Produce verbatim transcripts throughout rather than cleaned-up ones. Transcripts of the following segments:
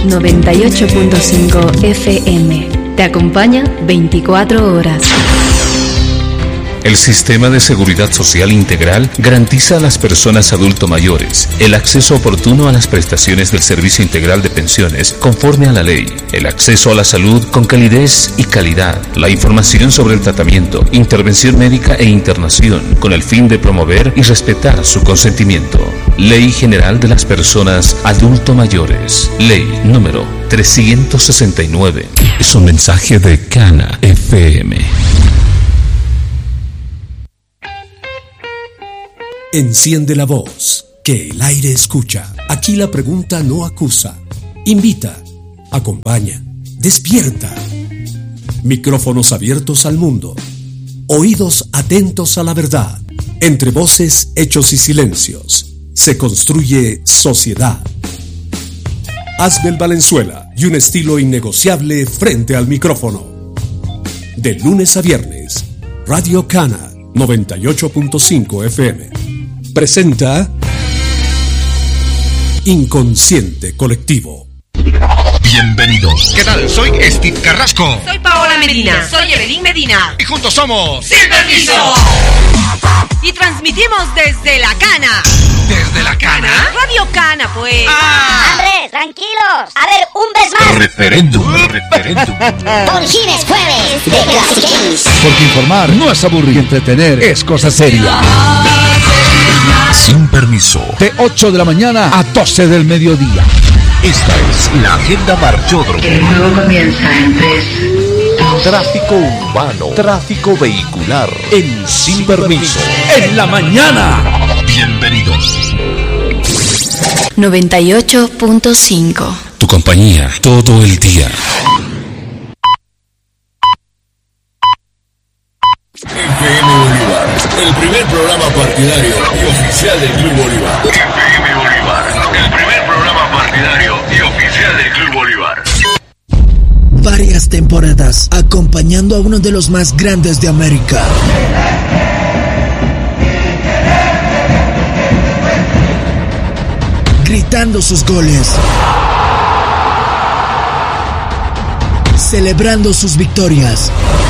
noventa y ocho punto cinco F M. Te acompaña veinticuatro horas. El Sistema de Seguridad Social Integral garantiza a las personas adulto mayores el acceso oportuno a las prestaciones del Servicio Integral de Pensiones conforme a la ley, el acceso a la salud con calidez y calidad, la información sobre el tratamiento, intervención médica e internación con el fin de promover y respetar su consentimiento. Ley General de las Personas Adulto Mayores, Ley número trescientos sesenta y nueve. Es un mensaje de Cana F M. Enciende la voz, que el aire escucha. Aquí la pregunta no acusa. Invita, acompaña, despierta. Micrófonos abiertos al mundo. Oídos atentos a la verdad. Entre voces, hechos y silencios, se construye sociedad. Asbel Valenzuela y un estilo innegociable frente al micrófono. De lunes a viernes, Radio Cana noventa y ocho punto cinco F M. Presenta Inconsciente Colectivo. Bienvenidos. ¿Qué tal? Soy Steve Carrasco. Soy Paola Medina. Soy Evelyn Medina. Y juntos somos Sin Permiso. Y transmitimos desde La Cana. ¿Desde La Cana? Radio Cana, pues. Ah. Andrés, tranquilos. A ver, un vez más. Referéndum. Referéndum. Por fin es jueves de Classic Games. Porque informar no es aburrir, entretener es cosa seria. Sin Permiso. De ocho de la mañana a doce del mediodía. Esta es la agenda Marchódromo. El juego comienza en tres. Tráfico urbano, tráfico vehicular en Sin, Sin Permiso. En la mañana. Bienvenidos. noventa y ocho punto cinco. Tu compañía todo el día. F M Bolívar, el primer programa partidario y oficial del Club Bolívar. F M Bolívar, el primer programa partidario y oficial del Club Bolívar. Varias temporadas acompañando a uno de los más grandes de América. Gritando sus goles. Celebrando sus victorias.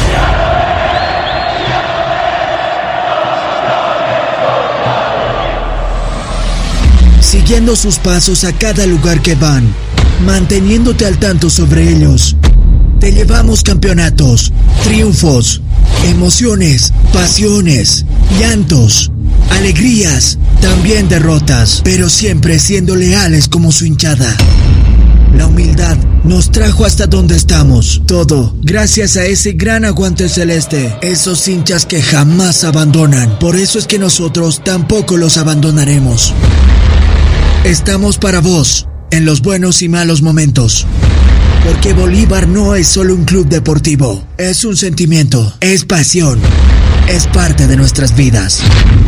Siguiendo sus pasos a cada lugar que van, manteniéndote al tanto sobre ellos. Te llevamos campeonatos, triunfos, emociones, pasiones, llantos, alegrías, también derrotas, pero siempre siendo leales como su hinchada. La humildad nos trajo hasta donde estamos, todo gracias a ese gran aguante celeste, esos hinchas que jamás abandonan. Por eso es que nosotros tampoco los abandonaremos. Estamos para vos, en los buenos y malos momentos. Porque Bolívar no es solo un club deportivo, es un sentimiento, es pasión, es parte de nuestras vidas.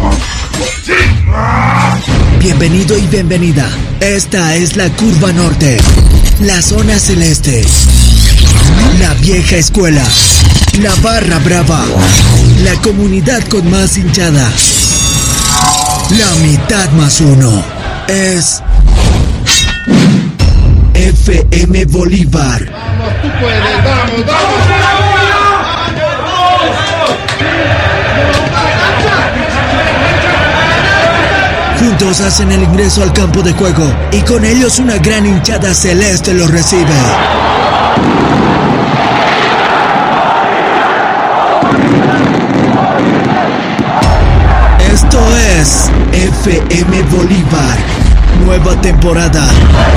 Bienvenido y bienvenida. Esta es la Curva Norte, la Zona Celeste, la Vieja Escuela, la Barra Brava, la comunidad con más hinchada, la mitad más uno. Es F M Bolívar. Vamos, tú puedes, vamos, vamos. Juntos hacen el ingreso al campo de juego y con ellos una gran hinchada celeste los recibe. Esto es F M Bolívar, nueva temporada.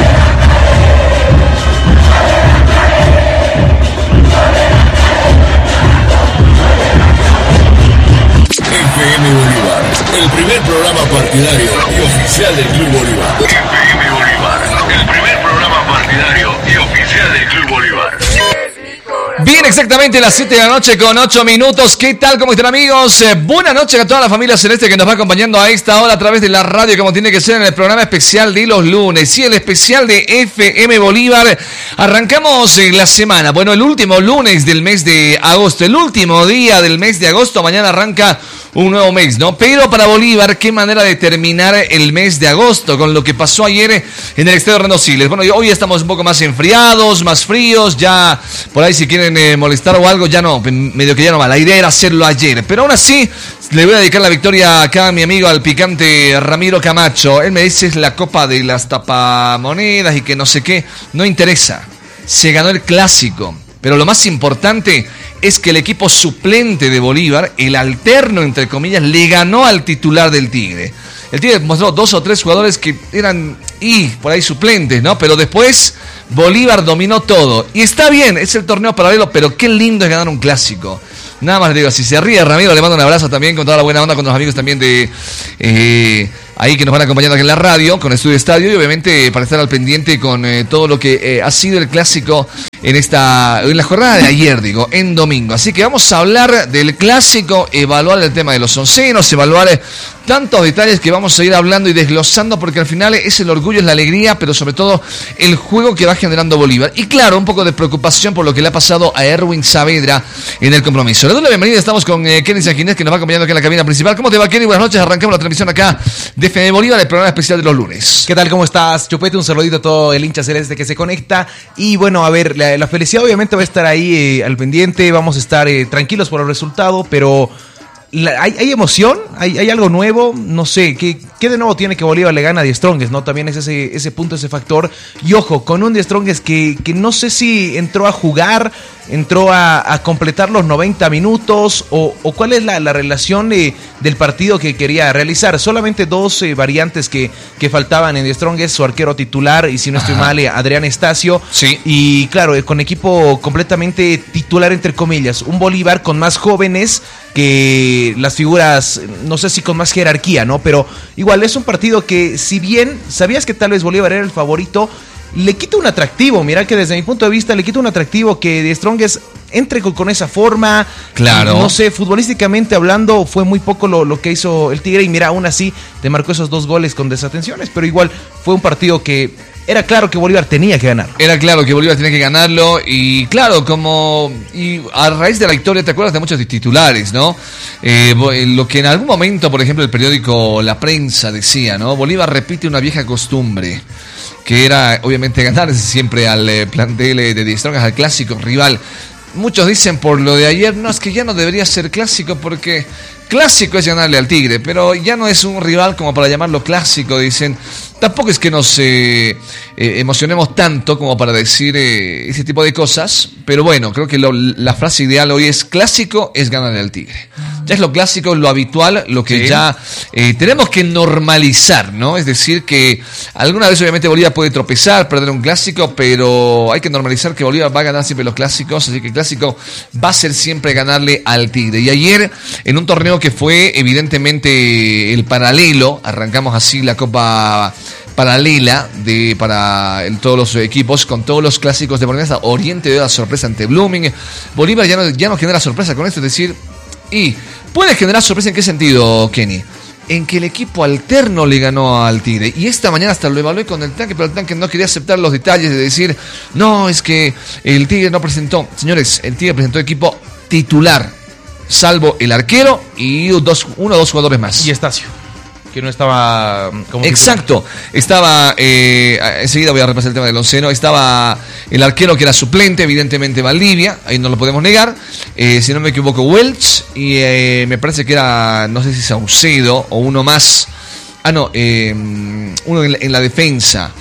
F M Bolívar, el primer programa partidario y oficial del Club Bolívar. F M Bolívar, el primer programa partidario y oficial del Club Bolívar. Bien, exactamente las siete de la noche con ocho minutos. ¿Qué tal? ¿Cómo están, amigos? Eh, buenas noches a toda la familia celeste que nos va acompañando a esta hora a través de la radio, como tiene que ser en el programa especial de los lunes. Sí, el especial de F M Bolívar. Arrancamos eh, la semana. Bueno, el último lunes del mes de agosto, el último día del mes de agosto. Mañana arranca un nuevo mes, ¿no? Pero para Bolívar, qué manera de terminar el mes de agosto con lo que pasó ayer en el estadio Hernando Siles. Bueno, hoy estamos un poco más enfriados, más fríos, ya por ahí si quieren eh, molestar o algo, ya no, medio que ya no va. La idea era hacerlo ayer, pero aún así le voy a dedicar la victoria acá a mi amigo, al picante Ramiro Camacho. Él me dice es la copa de las tapamonedas y que no sé qué, no interesa. Se ganó el clásico, pero lo más importante es que el equipo suplente de Bolívar, el alterno entre comillas, le ganó al titular del Tigre. El Tigre mostró dos o tres jugadores que eran y por ahí suplentes, ¿no? Pero después Bolívar dominó todo. Y está bien, es el torneo paralelo, pero qué lindo es ganar un clásico. Nada más le digo, si se ríe Ramiro, le mando un abrazo también con toda la buena onda, con los amigos también de eh, ahí que nos van acompañando aquí en la radio, con Estudio Estadio, y obviamente para estar al pendiente con eh, todo lo que eh, ha sido el clásico en esta en la jornada de ayer, digo, en domingo. Así que vamos a hablar del clásico, evaluar el tema de los oncenos, evaluar eh, tantos detalles que vamos a ir hablando y desglosando, porque al final es el orgullo, es la alegría, pero sobre todo el juego que va generando Bolívar. Y claro, un poco de preocupación por lo que le ha pasado a Erwin Saavedra en el compromiso. Le doy la bienvenida, estamos con eh, Kenny Sanginés, que nos va acompañando aquí en la cabina principal. ¿Cómo te va, Kenny? Buenas noches, arrancamos la transmisión acá de F M Bolívar, el programa especial de los lunes. ¿Qué tal? ¿Cómo estás, Chupete? Un saludito a todo el hincha celeste que se conecta. Y bueno, a ver, la, la felicidad obviamente va a estar ahí eh, al pendiente, vamos a estar eh, tranquilos por el resultado, pero... La, hay, hay emoción, hay, hay algo nuevo, no sé, ¿qué, qué de nuevo tiene que Bolívar le gana a The Strongest, ¿no? También es ese, ese punto, ese factor. Y ojo, con un The Strongest que, que no sé si entró a jugar, entró a, a completar los noventa minutos, o, o cuál es la, la relación eh, del partido que quería realizar. Solamente dos eh, variantes que, que faltaban en The Strongest, su arquero titular, y si no estoy Ajá. mal, eh, Adrián Estacio. Sí. Y claro, eh, con equipo completamente titular, entre comillas. Un Bolívar con más jóvenes que las figuras, no sé si con más jerarquía, ¿no? Pero igual es un partido que, si bien sabías que tal vez Bolívar era el favorito, le quita un atractivo. Mira que desde mi punto de vista le quita un atractivo que The Strongest entre con, con esa forma. Claro. No sé, futbolísticamente hablando fue muy poco lo, lo que hizo el Tigre, y mira, aún así te marcó esos dos goles con desatenciones, pero igual fue un partido que era claro que Bolívar tenía que ganarlo. Era claro que Bolívar tenía que ganarlo, y claro, como y a raíz de la victoria, te acuerdas de muchos titulares, ¿no? Eh, lo que en algún momento, por ejemplo, el periódico La Prensa decía, ¿no? Bolívar repite una vieja costumbre, que era obviamente ganar siempre al eh, plantel de The Strongest, al clásico rival. Muchos dicen por lo de ayer, no, es que ya no debería ser clásico, porque clásico es ganarle al Tigre, pero ya no es un rival como para llamarlo clásico, dicen. Tampoco es que nos eh, eh, emocionemos tanto como para decir eh, ese tipo de cosas, pero bueno, creo que lo, la frase ideal hoy es: clásico es ganarle al Tigre. Ya es lo clásico, lo habitual, lo que sí. ya eh, tenemos que normalizar, ¿no? Es decir, que alguna vez obviamente Bolívar puede tropezar, perder un clásico, pero hay que normalizar que Bolívar va a ganar siempre los clásicos, así que el clásico va a ser siempre ganarle al Tigre. Y ayer, en un torneo que fue evidentemente el paralelo, arrancamos así la Copa paralela de para el, todos los equipos, con todos los clásicos de Bolívar. Oriente dio la sorpresa ante Blooming. Bolívar ya no, ya no genera sorpresa con esto, es decir, y puede generar sorpresa. ¿En qué sentido, Kenny? En que el equipo alterno le ganó al Tigre. Y esta mañana hasta lo evalué con el tanque, pero el tanque no quería aceptar los detalles de decir, no, es que el Tigre no presentó. Señores, el Tigre presentó equipo titular, salvo el arquero y dos, uno o dos jugadores más. Y Estacio, que no estaba como exacto, titular. Estaba eh, enseguida voy a repasar el tema del onceno. Estaba el arquero que era suplente, evidentemente Valdivia, ahí no lo podemos negar, eh, si no me equivoco Welch, y eh, me parece que era, no sé si Saucedo o uno más, ah no, eh, uno en la, en la defensa,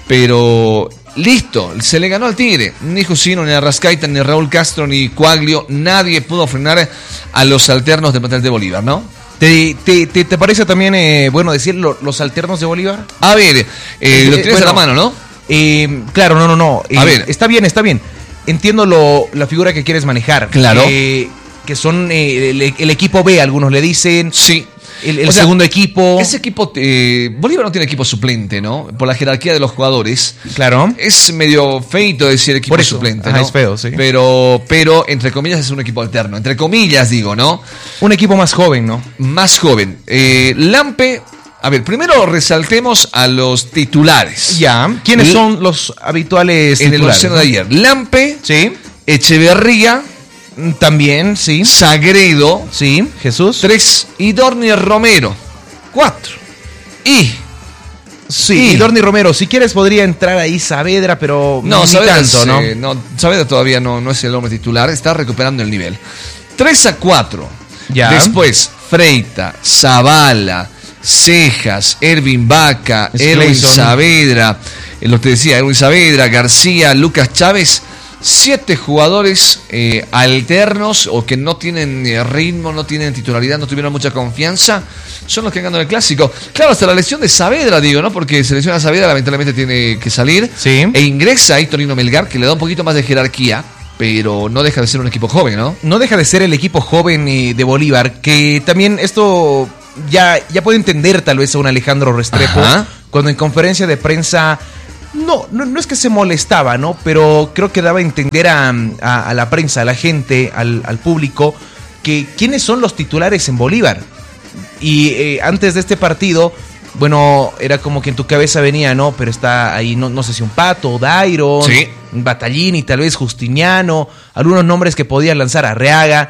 pero listo, se le ganó al Tigre. Ni Jusino, ni Arrascaita, ni Raúl Castro, ni Cuaglio, nadie pudo frenar a los alternos del plantel de Bolívar, ¿no? ¿Te, te, te, te parece también eh, bueno decir lo, los alternos de Bolívar? A ver, eh, eh, lo tienes bueno, a la mano, ¿no? Eh, claro, no, no, no. Eh, a ver. Está bien, está bien. Entiendo lo, la figura que quieres manejar. Claro. Eh, que son eh, el, el equipo B, algunos le dicen. Sí. El, el o sea, segundo equipo. Ese equipo, eh, Bolívar no tiene equipo suplente, ¿no? Por la jerarquía de los jugadores. Claro. Es medio feito decir equipo eso, suplente, ajá, ¿no? Es feo, sí. Pero, pero, entre comillas, es un equipo alterno. Entre comillas, digo, ¿no? Un equipo más joven, ¿no? Más joven. Eh, Lampe, a ver, primero resaltemos a los titulares. Ya. ¿Quiénes L- son los habituales en titulares? En el onceno, ¿no?, de ayer. Lampe, sí. Echeverría, También, sí. Sagredo. Sí, Jesús. Tres. Y Dorni Romero. Cuatro. Y... Sí, y Dorni Romero, si quieres podría entrar ahí Saavedra, pero no, ni Saavedra tanto, es, ¿no? Eh, no, Saavedra todavía no, no es el hombre titular, está recuperando el nivel. tres a cuatro. Ya. Después, Freita, Zavala, Cejas, Ervin Vaca, Erwin Saavedra, eh, lo que te decía, Erwin Saavedra, García, Lucas Chávez. Siete jugadores eh, alternos o que no tienen eh, ritmo, no tienen titularidad, no tuvieron mucha confianza, son los que han ganado el clásico. Claro, hasta la lesión de Saavedra, digo, ¿no? Porque se lesiona a Saavedra, lamentablemente tiene que salir. Sí. E ingresa ahí Torino Melgar, que le da un poquito más de jerarquía, pero no deja de ser un equipo joven, ¿no? No deja de ser el equipo joven eh, de Bolívar, que también esto ya, ya puede entender tal vez a un Alejandro Restrepo, Ajá. cuando en conferencia de prensa... No, no, no es que se molestaba, ¿no? Pero creo que daba a entender a, a, a la prensa, a la gente, al, al público, que quiénes son los titulares en Bolívar. Y eh, antes de este partido, bueno, era como que en tu cabeza venía, ¿no? Pero está ahí, no, no sé si un Pato, Dairon, sí. Batallini, tal vez Justiniano, algunos nombres que podían lanzar, Arreaga.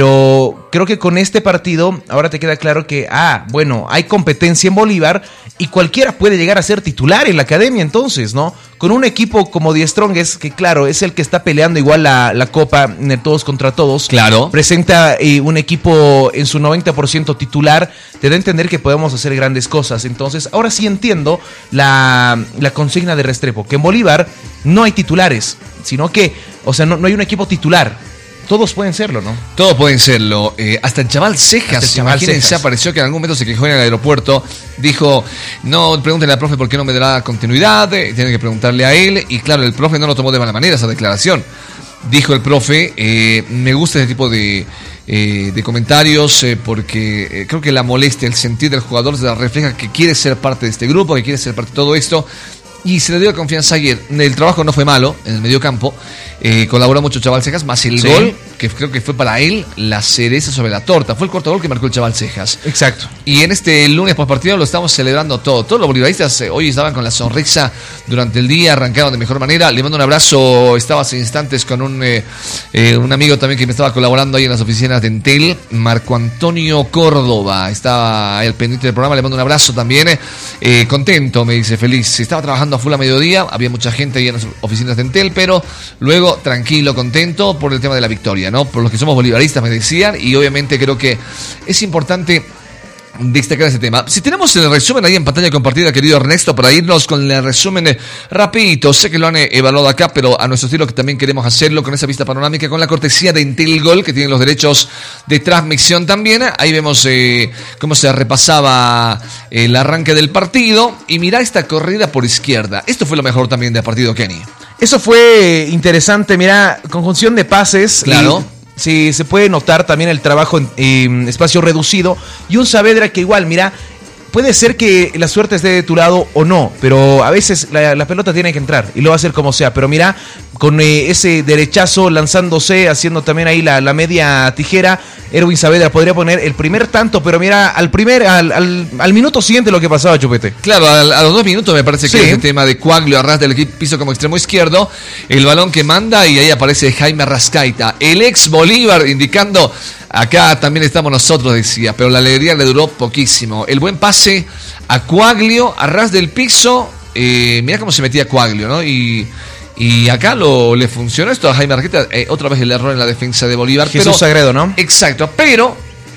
Pero creo que con este partido ahora te queda claro que, ah, bueno, hay competencia en Bolívar y cualquiera puede llegar a ser titular en la academia entonces, ¿no? Con un equipo como Die Strongest, que claro, es el que está peleando igual la, la Copa de Todos contra Todos. Claro. Presenta eh, un equipo en su noventa por ciento titular, te da a entender que podemos hacer grandes cosas. Entonces, ahora sí entiendo la, la consigna de Restrepo, que en Bolívar no hay titulares, sino que, o sea, no, no hay un equipo titular. Todos pueden serlo, ¿no? Todos pueden serlo. Eh, hasta el chaval Cejas, el chaval imagínense, Cejas. apareció que en algún momento se quejó en el aeropuerto. Dijo, no, pregúntenle al profe por qué no me dará continuidad. Eh, tienen que preguntarle a él. Y claro, el profe no lo tomó de mala manera esa declaración. Dijo el profe, eh, me gusta ese tipo de, eh, de comentarios eh, porque eh, creo que la molestia, el sentir del jugador se refleja que quiere ser parte de este grupo, que quiere ser parte de todo esto. Y se le dio confianza ayer. El trabajo no fue malo en el mediocampo. Eh, colaboró mucho Chaval Cejas, más el sí. gol, que creo que fue para él la cereza sobre la torta. Fue el corto gol que marcó el Chaval Cejas. Exacto. Y en este lunes post partido lo estamos celebrando todo. Todos los bolivaristas eh, hoy estaban con la sonrisa durante el día, arrancaron de mejor manera. Le mando un abrazo. Estaba hace instantes con un, eh, eh, un amigo también que me estaba colaborando ahí en las oficinas de Entel, Marco Antonio Córdoba. Estaba ahí al pendiente del programa. Le mando un abrazo también. Eh, contento, me dice, feliz. Estaba trabajando a full a mediodía. Había mucha gente ahí en las oficinas de Entel, pero luego tranquilo, contento por el tema de la victoria, ¿no? Por los que somos bolivaristas, me decían, y obviamente creo que es importante destacar ese tema. Si tenemos el resumen ahí en pantalla compartida, querido Ernesto, para irnos con el resumen eh, rapidito. Sé que lo han eh, evaluado acá, pero a nuestro estilo que también queremos hacerlo con esa vista panorámica, con la cortesía de Entel Gol, que tienen los derechos de transmisión también. Ahí vemos eh, cómo se repasaba eh, el arranque del partido. Y mirá esta corrida por izquierda. Esto fue lo mejor también del partido, Kenny. Eso fue interesante, mira, conjunción de pases. Claro. Y... Sí, se puede notar también el trabajo en eh, espacio reducido. Y un Saavedra que igual, mira, puede ser que la suerte esté de tu lado o no, pero a veces la, la pelota tiene que entrar y lo va a hacer como sea. Pero mira, con eh, ese derechazo lanzándose, haciendo también ahí la, la media tijera, Erwin Saavedra podría poner el primer tanto, pero mira, al primer, al, al, al minuto siguiente lo que pasaba, Chupete. Claro, a, a los dos minutos me parece que sí. es el tema de Coaglio, arras del piso como extremo izquierdo, el balón que manda y ahí aparece Jaime Rascaita, el ex Bolívar, indicando, acá también estamos nosotros, decía, pero la alegría le duró poquísimo. El buen pase a Coaglio, arras del piso, eh, mira cómo se metía Coaglio, ¿no? Y... Y acá lo, le funcionó esto a Jaime Arqueta, eh, otra vez el error en la defensa de Bolívar. Jesús pero, Sagredo, ¿no? Exacto, pero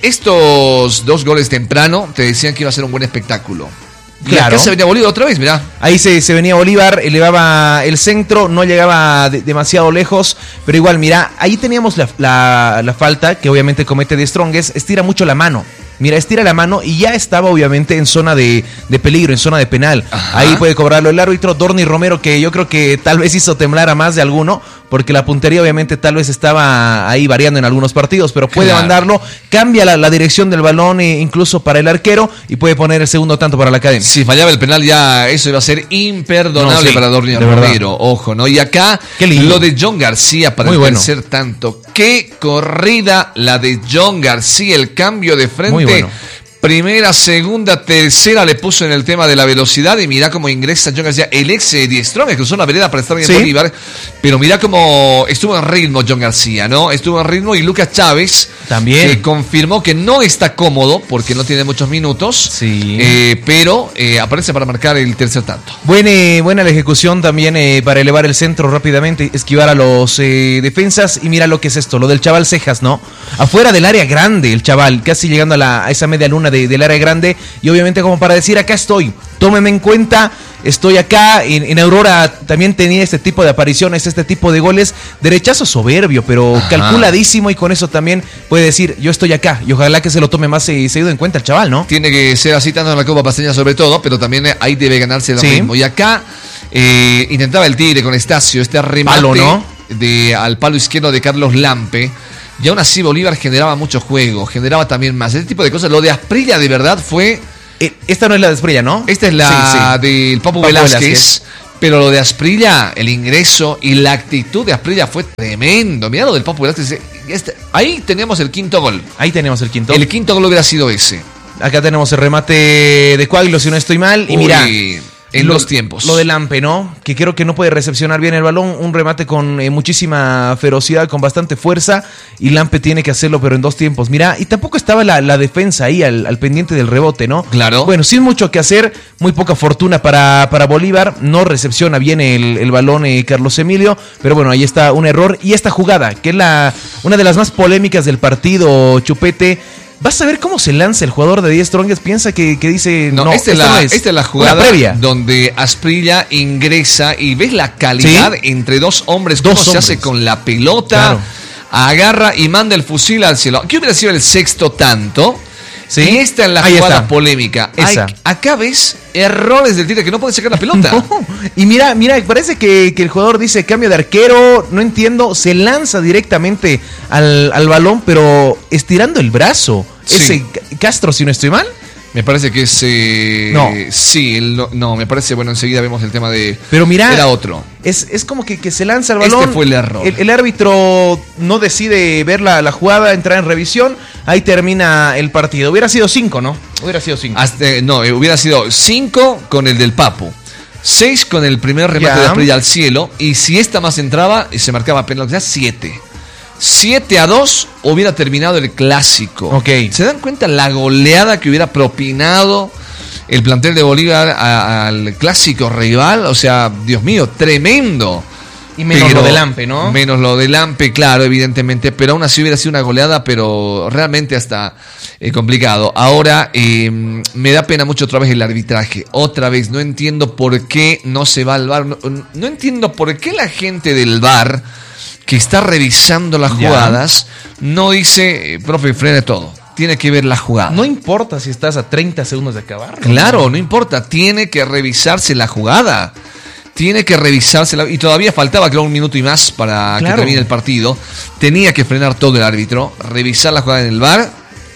estos dos goles temprano te decían que iba a ser un buen espectáculo. Y claro. acá se venía Bolívar otra vez, mirá. Ahí se, se venía Bolívar, elevaba el centro, no llegaba de, demasiado lejos, pero igual, mirá, ahí teníamos la, la, la falta, que obviamente comete Die Strongest, estira mucho la mano. Mira, estira la mano y ya estaba obviamente en zona de, de peligro, en zona de penal. Ajá. Ahí puede cobrarlo el árbitro, Dorni Romero, que yo creo que tal vez hizo temblar a más de alguno, porque la puntería obviamente tal vez estaba ahí variando en algunos partidos, pero puede claro. mandarlo, cambia la, la dirección del balón eh, incluso para el arquero y puede poner el segundo tanto para la academia. Si fallaba el penal ya eso iba a ser imperdonable no, sí, para Dorni Romero, verdad. Ojo, ¿no? Y acá lo de John García para el tercer bueno. tanto. Qué corrida la de John García, el cambio de frente. Bueno. Primera, segunda, tercera le puso en el tema de la velocidad y mira cómo ingresa John García, el ex Die Strongest, que usó una vereda para estar en sí. Bolívar, pero mira cómo estuvo en ritmo John García, ¿no? Estuvo en ritmo y Lucas Chávez también que confirmó que no está cómodo porque no tiene muchos minutos, sí. eh, pero eh, aparece para marcar el tercer tanto. Buena, buena la ejecución también eh, para elevar el centro rápidamente, esquivar a los eh, defensas y mira lo que es esto, lo del chaval Cejas, ¿no? Afuera del área grande el chaval, casi llegando a, la, a esa media luna De, del área grande y obviamente como para decir acá estoy, tómenme en cuenta, estoy acá. En, en Aurora también tenía este tipo de apariciones, este tipo de goles, derechazo soberbio pero Ajá. calculadísimo y con eso también puede decir yo estoy acá y ojalá que se lo tome más eh, seguido en cuenta el chaval, ¿no? Tiene que ser así tanto en la Copa Paceña sobre todo, pero también ahí debe ganarse el sí. ritmo y acá eh, intentaba el Tigre con Estacio, este remate Palo, ¿no? de, al palo izquierdo de Carlos Lampe. Y aún así Bolívar generaba mucho juego, generaba también más. Este tipo de cosas. Lo de Asprilla de verdad fue... Eh, esta no es la de Asprilla, ¿no? Esta es la sí, sí. del Papu, Papu Velázquez, Velázquez. Pero lo de Asprilla, el ingreso y la actitud de Asprilla fue tremendo. Mirá lo del Papu Velázquez. Este, ahí teníamos el quinto gol. Ahí tenemos el quinto. El quinto gol hubiera sido ese. Acá tenemos el remate de Coaguilo, si no estoy mal. Y Uy. mira... En lo, los tiempos. Lo de Lampe, ¿no? Que creo que no puede recepcionar bien el balón. Un remate con eh, muchísima ferocidad, con bastante fuerza. Y Lampe tiene que hacerlo, pero en dos tiempos. Mira, y tampoco estaba la, la defensa ahí al, al pendiente del rebote, ¿no? Claro. Bueno, sin mucho que hacer. Muy poca fortuna para, para Bolívar. No recepciona bien el, el balón eh, Carlos Emilio. Pero bueno, ahí está un error. Y esta jugada, que es la una de las más polémicas del partido, Chupete. Vas a ver cómo se lanza el jugador de Die Strongest. Piensa que, que dice... No, no esta, es la, no es esta es la jugada previa. Donde Asprilla ingresa y ves la calidad ¿Sí? entre dos hombres. Dos cómo hombres. Se hace con la pelota. Claro. Agarra y manda el fusil al cielo. ¿Qué hubiera sido el sexto tanto? ¿Sí? Y esta es la Ahí jugada está. polémica. Esa. Hay, acá ves errores del Tigre que no puede sacar la pelota. No. Y mira, mira, parece que, que el jugador dice cambio de arquero, no entiendo, se lanza directamente al, al balón, pero estirando el brazo. Sí. Ese Castro, si no estoy mal. Me parece que es... Eh, no. Sí, el, no, no, me parece, bueno, enseguida vemos el tema de... Pero mira... Era otro. Es, es como que, que se lanza el balón. Este fue el error. El, el árbitro no decide ver la, la jugada, entrar en revisión. Ahí termina el partido. Hubiera sido cinco, ¿no? Hubiera sido cinco. Hasta, no, hubiera sido cinco con el del Papu. Seis con el primer remate ya. de Asprilla al cielo. Y si esta más entraba, se marcaba penal. Ya siete. siete a dos hubiera terminado el clásico. Okay. ¿Se dan cuenta la goleada que hubiera propinado el plantel de Bolívar a, al clásico rival? O sea, Dios mío, tremendo. Y menos pero, lo de Lampe, ¿no? Menos lo de Lampe, claro, evidentemente. Pero aún así hubiera sido una goleada, pero realmente hasta eh, complicado. Ahora, eh, me da pena mucho otra vez el arbitraje. Otra vez, no entiendo por qué no se va al V A R. No, no entiendo por qué la gente del V A R... que está revisando las ya. jugadas, no dice, eh, profe, frene todo. Tiene que ver la jugada. No importa si estás a treinta segundos de acabar. Claro, no importa. Tiene que revisarse la jugada. Tiene que revisarse la... Y todavía faltaba, creo, un minuto y más para claro. que termine el partido. Tenía que frenar todo el árbitro, revisar la jugada en el V A R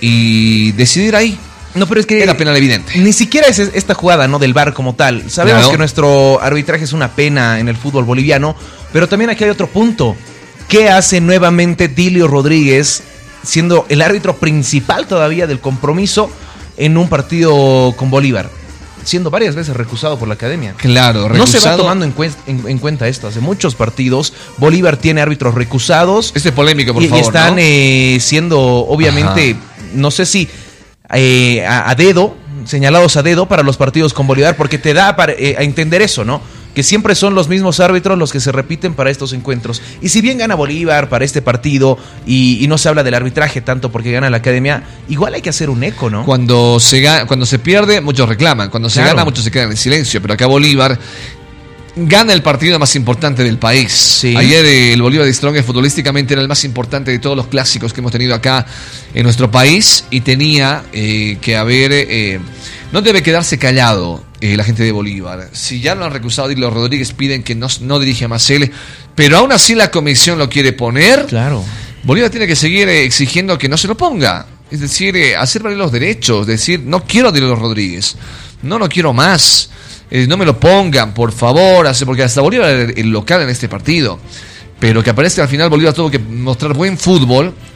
y decidir ahí. No, pero es que era penal evidente. Ni siquiera es esta jugada, ¿no? Del V A R como tal. Sabemos claro. que nuestro arbitraje es una pena en el fútbol boliviano, pero también aquí hay otro punto. ¿Qué hace nuevamente Dilio Rodríguez, siendo el árbitro principal todavía del compromiso en un partido con Bolívar? Siendo varias veces recusado por la academia. Claro, recusado. No se va tomando en, cuen- en, en cuenta esto. Hace muchos partidos Bolívar tiene árbitros recusados. Este es polémico, por y, favor. Y están ¿no? eh, siendo, obviamente, Ajá. no sé si eh, a, a dedo, señalados a dedo para los partidos con Bolívar, porque te da para, eh, a entender eso, ¿no? Que siempre son los mismos árbitros los que se repiten para estos encuentros. Y si bien gana Bolívar para este partido y, y no se habla del arbitraje tanto porque gana la academia, igual hay que hacer un eco, ¿no? Cuando se, ga- cuando se pierde, muchos reclaman. Cuando se claro. gana, muchos se quedan en silencio. Pero acá Bolívar gana el partido más importante del país. Sí. Ayer eh, el Bolívar de Strongest futbolísticamente era el más importante de todos los clásicos que hemos tenido acá en nuestro país. Y tenía eh, que haber... Eh, no debe quedarse callado eh, la gente de Bolívar. Si ya lo han recusado y los Rodríguez piden que no, no dirija más él, pero aún así la comisión lo quiere poner, claro. Bolívar tiene que seguir eh, exigiendo que no se lo ponga. Es decir, eh, hacer valer los derechos, decir, no quiero a Dilio Rodríguez, no lo quiero más, eh, no me lo pongan, por favor, hace, porque hasta Bolívar era el, el local en este partido. Pero que aparezca al final Bolívar tuvo que mostrar buen fútbol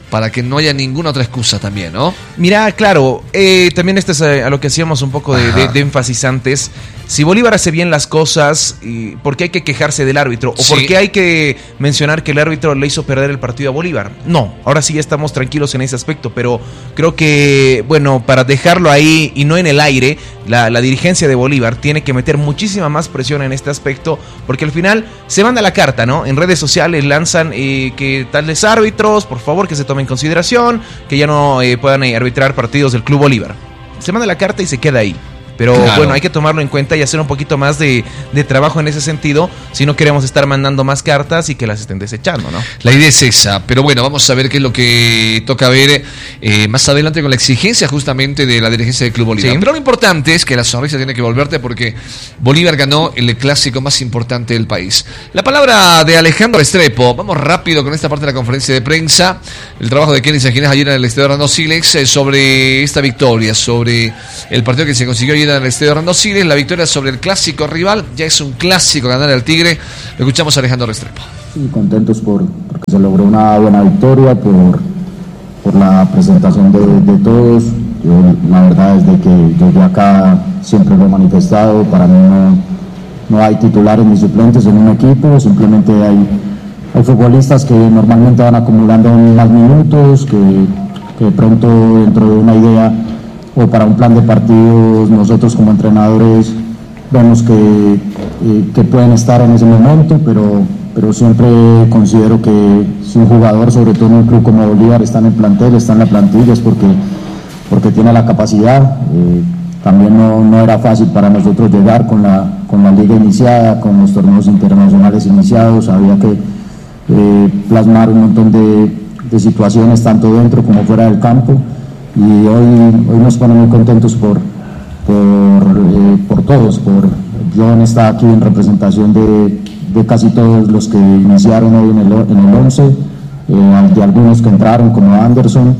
para que no haya ninguna otra excusa también, ¿no? Mira, claro, eh, también esto es a, a lo que hacíamos un poco de, de, de énfasis antes. Si Bolívar hace bien las cosas, ¿por qué hay que quejarse del árbitro? ¿O sí. por qué hay que mencionar que el árbitro le hizo perder el partido a Bolívar? No, ahora sí ya estamos tranquilos en ese aspecto, pero creo que, bueno, para dejarlo ahí y no en el aire, la, la dirigencia de Bolívar tiene que meter muchísima más presión en este aspecto, porque al final se manda la carta, ¿no? En redes sociales lanzan eh, que tales árbitros, por favor, que se tomen en consideración, que ya no eh, puedan eh, arbitrar partidos del Club Bolívar. Se manda la carta y se queda ahí. Pero claro. bueno, hay que tomarlo en cuenta y hacer un poquito más de, de trabajo en ese sentido, si no queremos estar mandando más cartas y que las estén desechando, ¿no? La idea es esa, pero bueno, vamos a ver qué es lo que toca ver eh, más adelante con la exigencia justamente de la dirigencia del Club Bolívar. Sí. Pero lo importante es que la sonrisa tiene que volverte porque Bolívar ganó el clásico más importante del país. La palabra de Alejandro Restrepo, vamos rápido con esta parte de la conferencia de prensa, el trabajo de Kenny Sanginés ayer en el estadio Orlando Silex eh, sobre esta victoria, sobre el partido que se consiguió ayer en el estadio Orlando Silex, la victoria sobre el clásico rival, ya es un clásico ganar al Tigre. Lo escuchamos a Alejandro Restrepo. Sí, contentos por, porque se logró una buena victoria, por, por la presentación de, de todos. Yo, la verdad, desde que llegué acá siempre lo he manifestado, para mí no, no hay titulares ni suplentes en un equipo, simplemente hay, hay futbolistas que normalmente van acumulando más minutos, que, que de pronto dentro de una idea o para un plan de partidos nosotros como entrenadores vemos que, eh, que pueden estar en ese momento, pero, pero siempre considero que si un jugador, sobre todo en un club como Bolívar, está en el plantel, está en la plantilla, es porque, porque tiene la capacidad. Eh, también no, no era fácil para nosotros llegar con la, con la liga iniciada, con los torneos internacionales iniciados, había que eh, plasmar un montón de, de situaciones tanto dentro como fuera del campo. Y hoy, hoy nos pone muy contentos por, por, eh, por todos. Por, John está aquí en representación de, de casi todos los que iniciaron hoy en el, en el once, eh, de algunos que entraron como Anderson,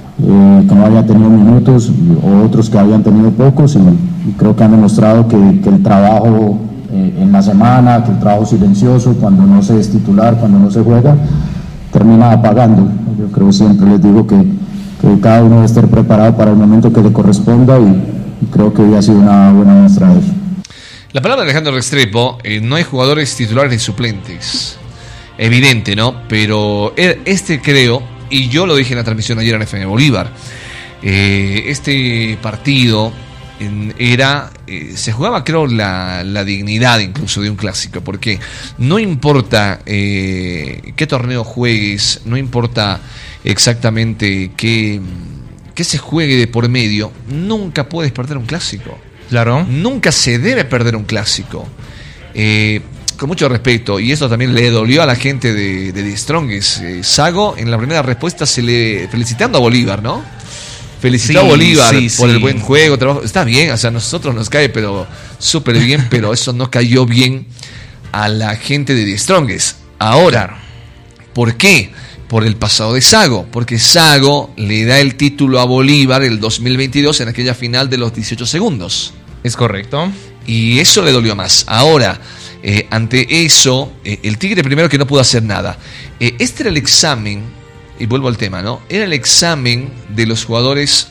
eh, que no había tenido minutos, o otros que habían tenido pocos, y, y creo que han demostrado que, que el trabajo eh, en la semana, que el trabajo silencioso, cuando no se es titular, cuando no se juega, termina apagando. Yo creo, siempre les digo que que cada uno debe estar preparado para el momento que le corresponda, y, y creo que hoy ha sido una buena muestra de eso. La palabra de Alejandro Restrepo, eh, no hay jugadores titulares ni suplentes, evidente, ¿no? Pero este creo, y yo lo dije en la transmisión ayer en F M Bolívar, eh, este partido en, era, eh, se jugaba creo la, la dignidad incluso de un clásico, porque no importa eh, qué torneo juegues, no importa exactamente que, que se juegue de por medio, nunca puedes perder un clásico. Claro. Nunca se debe perder un clásico. Eh, con mucho respeto, y eso también le dolió a la gente de, de The Strongest. Eh, Sago, en la primera respuesta, se le felicitando a Bolívar, ¿no? Felicitó sí, a Bolívar sí, por sí. el buen juego, trabajo. Está bien, o sea, a nosotros nos cae, pero súper bien, pero eso no cayó bien a la gente de The Strongest. Ahora, ¿por qué? Por el pasado de Sago, porque Sago le da el título a Bolívar el dos mil veintidós en aquella final de los dieciocho segundos. Es correcto. Y eso le dolió más. Ahora, eh, ante eso, eh, el Tigre primero que no pudo hacer nada. Eh, este era el examen, y vuelvo al tema, ¿no? Era el examen de los jugadores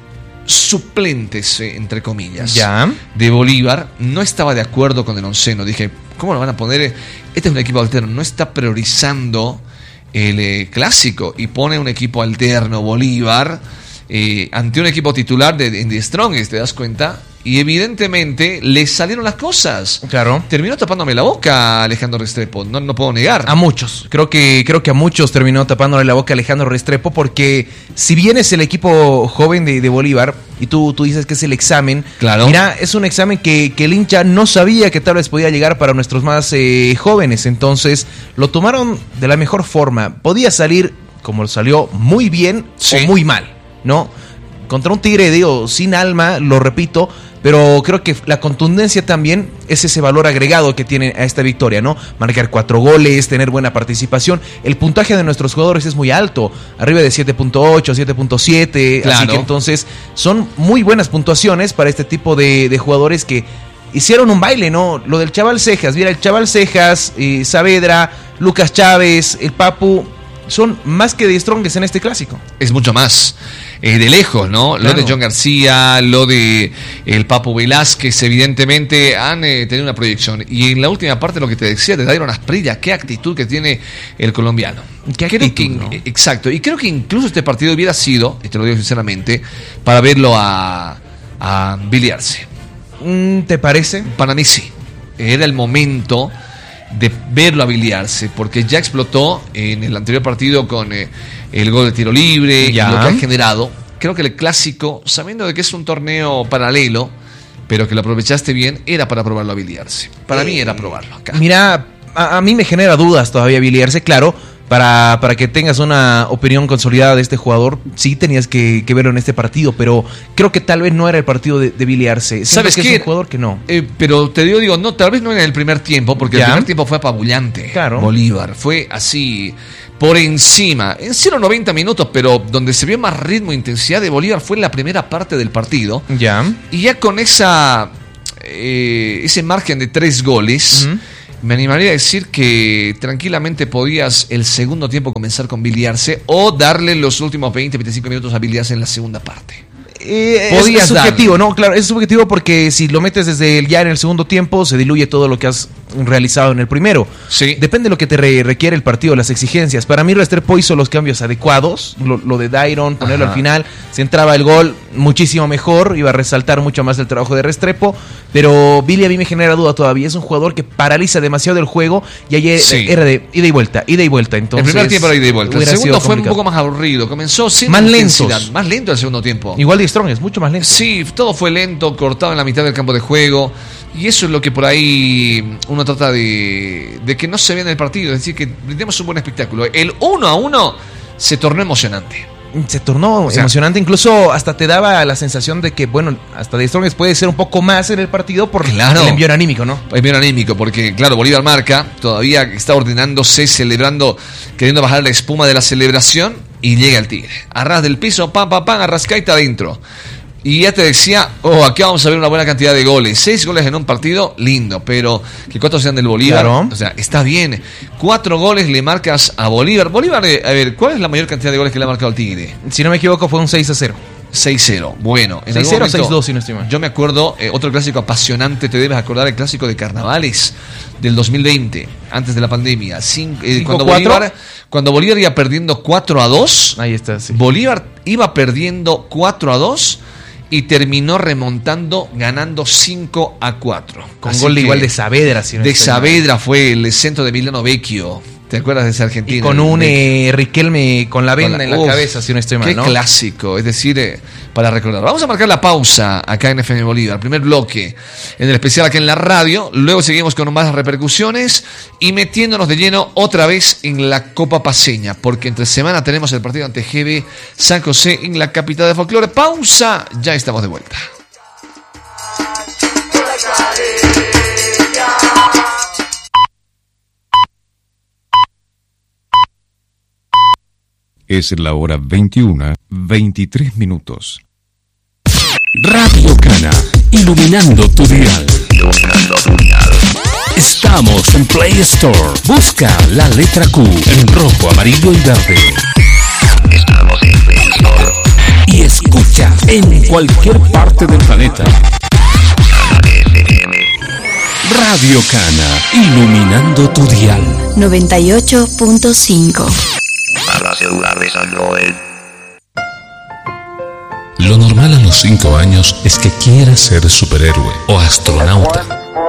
suplentes, eh, entre comillas, ya. de Bolívar. No estaba de acuerdo con el onceno. Dije, ¿cómo lo van a poner? Este es un equipo alterno, no está priorizando el eh, clásico, y pone un equipo alterno Bolívar eh, ante un equipo titular de, de, de Strongest, ¿te das cuenta? Y evidentemente le salieron las cosas. Claro. Terminó tapándome la boca Alejandro Restrepo, no, no puedo negar. A muchos, creo que, creo que a muchos terminó tapándole la boca Alejandro Restrepo, porque si bien es el equipo joven de, de Bolívar, y tú, tú dices que es el examen, claro. Mira, es un examen que, que el hincha no sabía que tal vez podía llegar para nuestros más eh, jóvenes, entonces lo tomaron de la mejor forma. Podía salir como salió, muy bien sí. o muy mal, ¿no? Contra un Tigre, digo, sin alma, lo repito, pero creo que la contundencia también es ese valor agregado que tiene a esta victoria, ¿no? Marcar cuatro goles, tener buena participación. El puntaje de nuestros jugadores es muy alto, arriba de siete punto ocho, siete punto siete, claro. Así que entonces son muy buenas puntuaciones para este tipo de, de jugadores que hicieron un baile, ¿no? Lo del Chaval Cejas, mira, el Chaval Cejas, eh, Saavedra, Lucas Chávez, el Papu, son más que de Strongest en este clásico. Es mucho más. Eh, de lejos, ¿no? Claro. Lo de John García, lo de el Papo Velázquez, evidentemente han eh, tenido una proyección. Y en la última parte lo que te decía de Dairon Asprilla, qué actitud que tiene el colombiano. Qué creo actitud, que, ¿no? Exacto. Y creo que incluso este partido hubiera sido, y te lo digo sinceramente, para verlo a, a Billy Arce. ¿Te parece? Para mí sí. Era el momento de verlo habilitarse, porque ya explotó en el anterior partido con eh, el gol de tiro libre, ya. Y lo que ha generado. Creo que el clásico, sabiendo de que es un torneo paralelo, pero que lo aprovechaste bien, era para probarlo a Billy Arce. Para eh, mí era probarlo acá. Mira, a, a mí me genera dudas todavía Billy Arce, claro. Para, para que tengas una opinión consolidada de este jugador, sí tenías que, que verlo en este partido, pero creo que tal vez no era el partido de, de Billy Arce. ¿Sabes que qué? Es un jugador que no. Eh, pero te digo, digo, no, tal vez no en el primer tiempo, porque ¿ya? El primer tiempo fue apabullante. Claro. Bolívar fue así, por encima, en ciento noventa minutos, pero donde se vio más ritmo e intensidad de Bolívar fue en la primera parte del partido. Ya. Y ya con esa eh, ese margen de tres goles... Uh-huh. Me animaría a decir que tranquilamente podías el segundo tiempo comenzar con Billy Arce o darle los últimos veinte, veinticinco minutos a Billy Arce en la segunda parte. Eh, es, es subjetivo, ¿no? Claro, es subjetivo porque si lo metes desde el, ya en el segundo tiempo, se diluye todo lo que has realizado en el primero. Sí. Depende de lo que te re- requiere el partido, las exigencias. Para mí Restrepo hizo los cambios adecuados, lo, lo de Dairon, ponerlo Ajá. al final, si entraba el gol, muchísimo mejor, iba a resaltar mucho más el trabajo de Restrepo, pero Billy a mí me genera duda todavía, es un jugador que paraliza demasiado el juego y ayer sí. era de ida y vuelta, ida y vuelta. Entonces, el primer tiempo era ida y vuelta, el segundo fue un poco más aburrido, comenzó sin más intensidad, lentos. más lento el segundo tiempo. Igual de Strong es mucho más lento. Sí, todo fue lento, cortado en la mitad del campo de juego. Y eso es lo que por ahí uno trata de, de que no se vea en el partido. Es decir, que brindemos un buen espectáculo. El uno a uno se tornó emocionante. Se tornó o sea, emocionante. Incluso hasta te daba la sensación de que, bueno, hasta de Strongest puede ser un poco más en el partido por claro, el envío anímico, ¿no? El envío anímico, porque, claro, Bolívar marca. Todavía está ordenándose, celebrando, queriendo bajar la espuma de la celebración. Y llega el Tigre. Arras del piso, pam, pam, pam, arrascaita adentro. Y ya te decía, oh, aquí vamos a ver una buena cantidad de goles. Seis goles en un partido, lindo, pero que cuatro sean del Bolívar. Claro. O sea, está bien. Cuatro goles le marcas a Bolívar. Bolívar, eh, a ver, ¿cuál es la mayor cantidad de goles que le ha marcado al Tigre? Si no me equivoco, fue un seis a cero. seis cero. Bueno, en seis cero o seis dos, si no estoy mal. Yo me acuerdo, eh, otro clásico apasionante, te debes acordar, el clásico de Carnavales del dos mil veinte, antes de la pandemia. Cin- eh, cuando, Bolívar, cuando Bolívar iba perdiendo cuatro a dos. Ahí está, sí. Bolívar iba perdiendo cuatro a dos. Y terminó remontando, ganando cinco a cuatro. Con Así gol de igual de Saavedra. Si no de Saavedra mal. Fue el centro de Emiliano Vecchio. ¿Te acuerdas de ese argentino? Y con un eh, Riquelme con la venda con la, en la uf, cabeza, si no estoy mal, qué ¿no? Clásico, es decir, eh, para recordar. Vamos a marcar la pausa acá en F M Bolívar, primer bloque, en el especial acá en la radio. Luego seguimos con más repercusiones y metiéndonos de lleno otra vez en la Copa Paceña, porque entre semana tenemos el partido ante G B San José en la capital de folclore. Pausa, ya estamos de vuelta. Es la hora veintiuna, veintitrés minutos. Radio Cana, iluminando tu dial. Estamos en Play Store. Busca la letra Q en rojo, amarillo y verde. Estamos en Play Store. Y escucha en cualquier parte del planeta. Radio Cana, iluminando tu dial. noventa y ocho punto cinco. Para celular de San Joel. Lo normal a los cinco años es que quieras ser superhéroe o astronauta.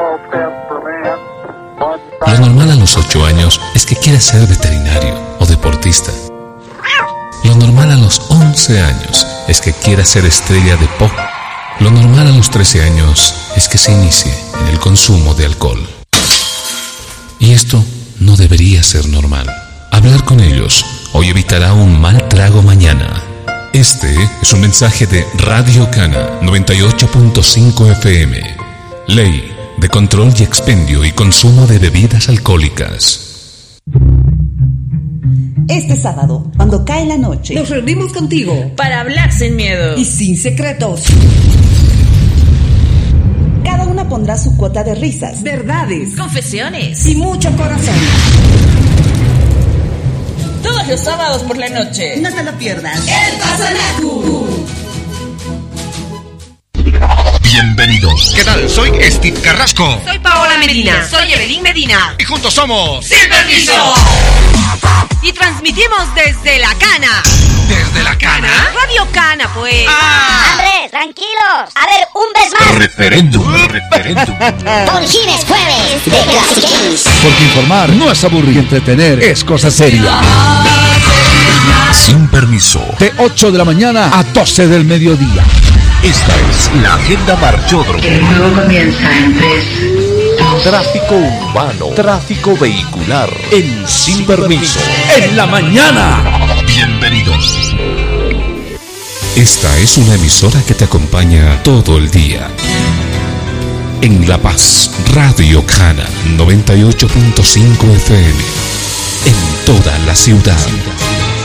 Lo normal a los ocho años es que quieras ser veterinario o deportista. Lo normal a los once años es que quieras ser estrella de pop. Lo normal a los trece años es que se inicie en el consumo de alcohol. Y esto no debería ser normal. Hablar con ellos hoy evitará un mal trago mañana. Este es un mensaje de Radio Cana noventa y ocho punto cinco F M. Ley de control y expendio y consumo de bebidas alcohólicas. Este sábado, cuando cae la noche, nos reunimos contigo para hablar sin miedo y sin secretos. Cada una pondrá su cuota de risas, verdades, confesiones y mucho corazón. Todos los sábados por la noche. No te lo pierdas. El Pasanacu. Bienvenidos. ¿Qué tal? Soy Steve Carrasco. Soy Paola Medina. Soy Evelyn Medina. Y juntos somos Sin Permiso. Y transmitimos desde La Cana. ¿Desde La Cana? Radio Cana, pues. Ah. Andrés, tranquilos. A ver, un vez más. Referéndum, referéndum. Por fin es jueves de Classic Games. Porque informar no es aburrir, entretener es cosa seria. Sin Permiso. De ocho de la mañana a doce del mediodía. Esta es la agenda Marchódromo. El juego comienza en tres. Tráfico urbano, tráfico vehicular en Sin Permiso. En la mañana. Bienvenidos. Esta es una emisora que te acompaña todo el día. En La Paz, Radio Cana noventa y ocho punto cinco F M. En toda la ciudad.